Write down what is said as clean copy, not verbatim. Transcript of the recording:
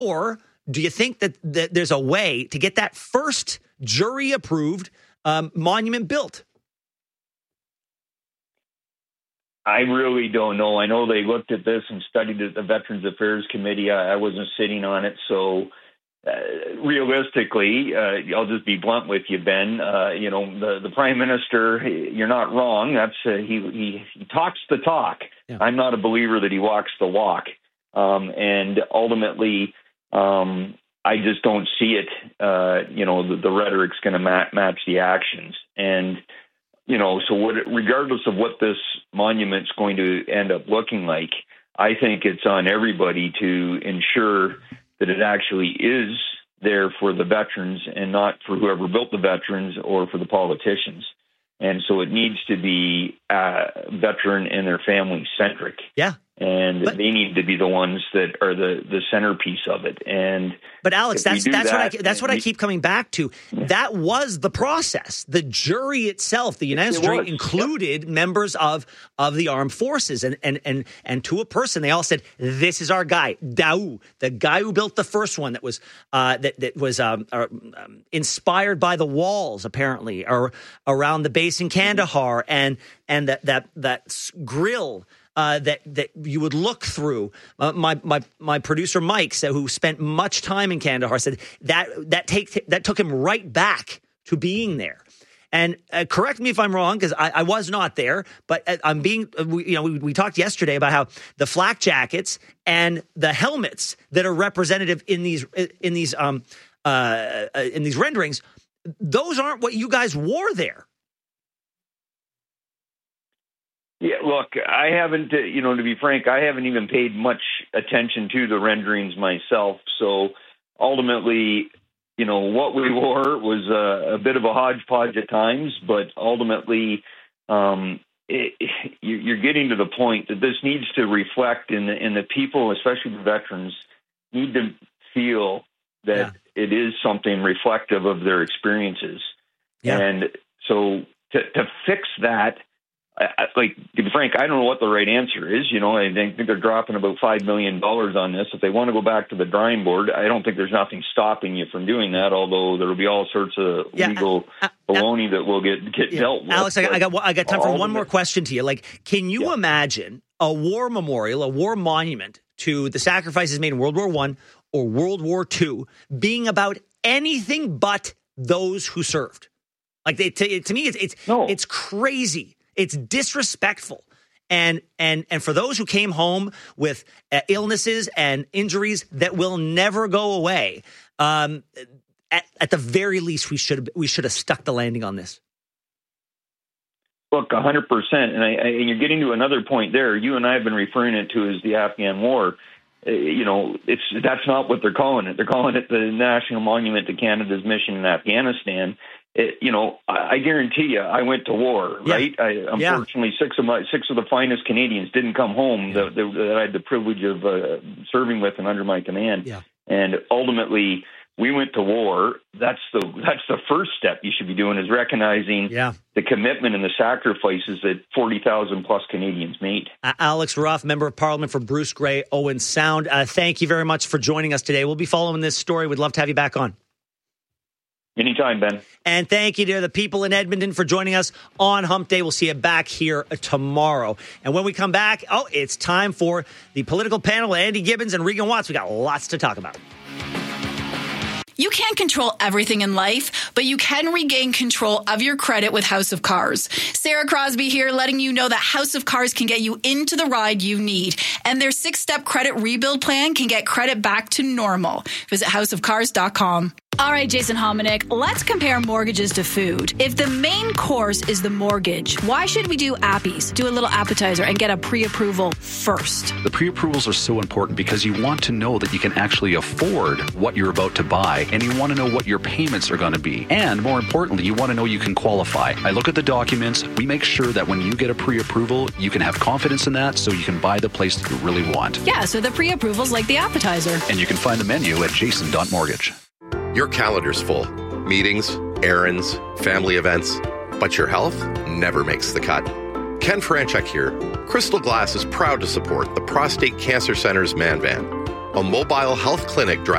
Or do you think that there's a way to get that first jury-approved monument built? I really don't know. I know they looked at this and studied it at the Veterans Affairs Committee. I wasn't sitting on it, so realistically, I'll just be blunt with you, Ben. The Prime Minister, you're not wrong. That's he talks the talk. Yeah. I'm not a believer that he walks the walk, and ultimately, I just don't see it. The rhetoric's going to match the actions, and regardless of what this monument's going to end up looking like, I think it's on everybody to ensure that it actually is there for the veterans and not for whoever built the veterans or for the politicians. And so it needs to be veteran and their family centric. Yeah. And they need to be the ones that are the centerpiece of it. But Alex, that's what I keep coming back to. That was the process. The jury itself, the United States jury, included members of the armed forces, and to a person, they all said, "This is our guy, Daou, the guy who built the first one that was inspired by the walls, apparently, or around the base in Kandahar, and that grill." That you would look through. My producer Mike, who spent much time in Kandahar, said that took him right back to being there. And correct me if I'm wrong, because I was not there, but I'm being. We talked yesterday about how the flak jackets and the helmets that are representative in these renderings, those aren't what you guys wore there. Yeah, look, I haven't, to be frank, I haven't even paid much attention to the renderings myself. So ultimately, what we wore was a bit of a hodgepodge at times, but ultimately, you're getting to the point that this needs to reflect in the people, especially the veterans, need to feel that it is something reflective of their experiences. Yeah. And so to fix that, to be frank, I don't know what the right answer is. I think they're dropping about $5 million on this. If they want to go back to the drawing board, I don't think there's nothing stopping you from doing that, although there will be all sorts of legal baloney that will get dealt with. Alex, I got time for one more question to you. Can you imagine a war memorial, a war monument to the sacrifices made in World War I or World War II being about anything but those who served? To me, it's crazy. It's disrespectful. And for those who came home with illnesses and injuries that will never go away, at the very least, we should have stuck the landing on this. Look, 100%. And you're getting to another point there. You and I have been referring it to as the Afghan War. That's not what they're calling it. They're calling it the National Monument to Canada's Mission in Afghanistan. I guarantee you, I went to war, right? Unfortunately, six of the finest Canadians didn't come home that I had the privilege of serving with and under my command. Yeah. And ultimately, we went to war. That's the first step you should be doing, is recognizing the commitment and the sacrifices that 40,000 plus Canadians made. Alex Ruff, Member of Parliament for Bruce Grey, Owen Sound. Thank you very much for joining us today. We'll be following this story. We'd love to have you back on. Anytime, Ben. And thank you to the people in Edmonton for joining us on Hump Day. We'll see you back here tomorrow. And when we come back, it's time for the political panel. Andy Gibbons and Regan Watts. We got lots to talk about. You can't control everything in life, but you can regain control of your credit with House of Cars. Sarah Crosby here, letting you know that House of Cars can get you into the ride you need. And their 6-step credit rebuild plan can get credit back to normal. Visit houseofcars.com. All right, Jason Hominick, let's compare mortgages to food. If the main course is the mortgage, why should we do appies, do a little appetizer, and get a pre-approval first? The pre-approvals are so important because you want to know that you can actually afford what you're about to buy, and you want to know what your payments are going to be. And more importantly, you want to know you can qualify. I look at the documents. We make sure that when you get a pre-approval, you can have confidence in that so you can buy the place that you really want. Yeah, so the pre-approval's like the appetizer. And you can find the menu at jason.mortgage. Your calendar's full. Meetings, errands, family events. But your health never makes the cut. Ken Franchuk here. Crystal Glass is proud to support the Prostate Cancer Center's Man Van. A mobile health clinic